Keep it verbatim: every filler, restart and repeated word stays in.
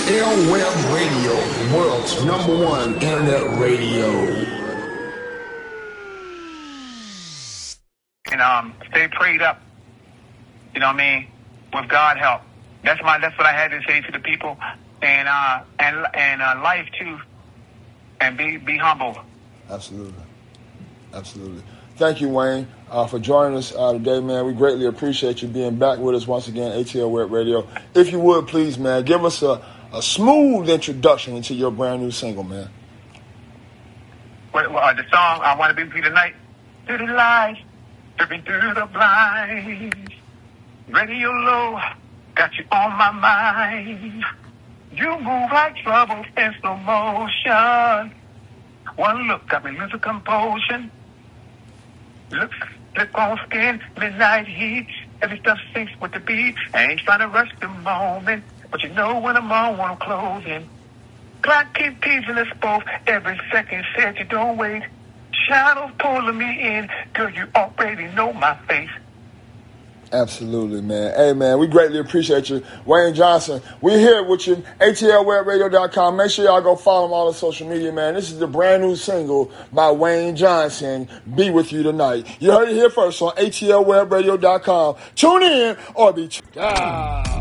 L Web Radio, world's number one internet radio. And um, stay prayed up. You know what I mean? With God help. That's my. That's what I had to say to the people, and uh, and and uh, life too, and be be humble. Absolutely, absolutely. Thank you, Wayne, uh, for joining us uh, today, man. We greatly appreciate you being back with us once again, A T L Web Radio. If you would, please, man, give us a, a smooth introduction into your brand new single, man. What, uh, the song I Want to Be With You Tonight. Through the lights, dripping through the blinds, radio low, got you on my mind. You move like trouble in slow motion. One look got me losing composure. Look, slip on skin, midnight heat. Every stuff syncs with the beat. I ain't trying to rush the moment, but you know when I'm on, when I'm closing. Clock keep teasing us both. Every second said you don't wait. Shadows pulling me in. Girl, you already know my face. Absolutely, man. Hey, man, we greatly appreciate you. Wayne Johnson, we're here with you, A T L web radio dot com. Make sure y'all go follow him on all the social media, man. This is the brand new single by Wayne Johnson, Be With You Tonight. You heard it here first on A T L web radio dot com. Tune in or be... Ah.